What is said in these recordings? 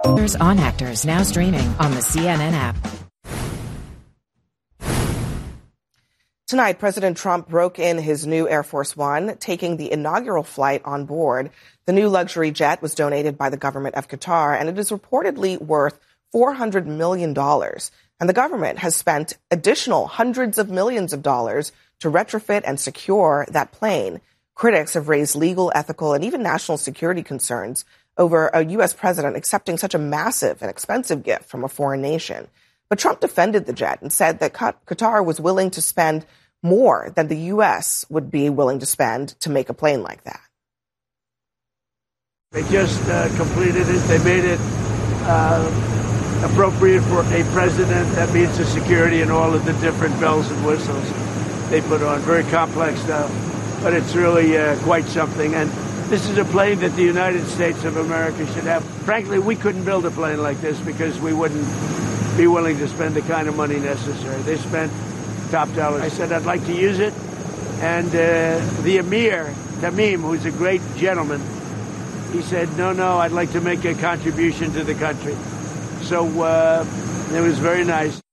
On Actors, now streaming on the CNN app. Tonight, President Trump broke in his new Air Force One, taking the inaugural flight on board. The new luxury jet was donated by the government of Qatar, and it is reportedly worth $400 million. And the government has spent additional hundreds of millions of dollars to retrofit and secure that plane. Critics have raised legal, ethical, and even national security concerns over a U.S. president accepting such a massive and expensive gift from a foreign nation. But Trump defended the jet and said that Qatar was willing to spend more than the U.S. would be willing to spend to make a plane like that. They just completed it. They made it appropriate for a president. That means the security and all of the different bells and whistles they put on. Very complex stuff, but it's really quite something. And this is a plane that the United States of America should have. Frankly, we couldn't build a plane like this because we wouldn't be willing to spend the kind of money necessary. They spent top dollars. I said I'd like to use it. And the Emir, Tamim, who's a great gentleman, he said, no, I'd like to make a contribution to the country. So it was very nice.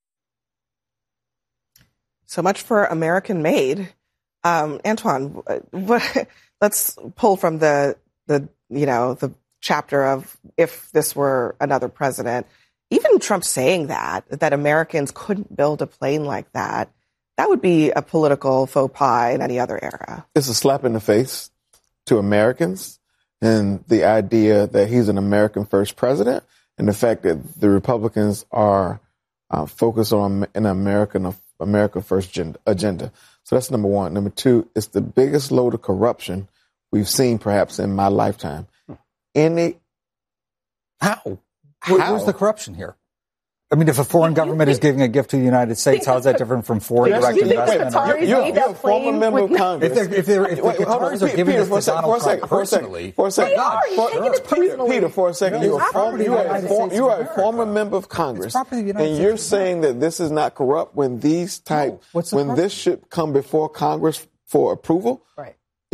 So much for American made. Antoine, let's pull from the chapter of if this were another president. Even Trump saying that Americans couldn't build a plane like that would be a political faux pas in any other era. It's a slap in the face to Americans and the idea that he's an American first president and the fact that the Republicans are focused on an America first agenda. So that's number one. Number two, it's the biggest load of corruption we've seen perhaps in my lifetime. How? Where's the corruption here? I mean, if a foreign government is giving a gift to the United States, how is that different from foreign direct investment? You're a former member of Congress. If the Qataris are giving this to Donald Trump personally, for a second, Peter, for a second, you are a former member of Congress, and you're saying that this is not corrupt when this should come before Congress for approval? Right.